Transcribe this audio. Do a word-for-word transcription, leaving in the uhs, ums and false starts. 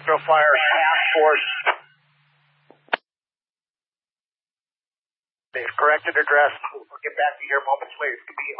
Industrial Fire Task Force. They've corrected address. We'll get back to you here moments later. It's going to be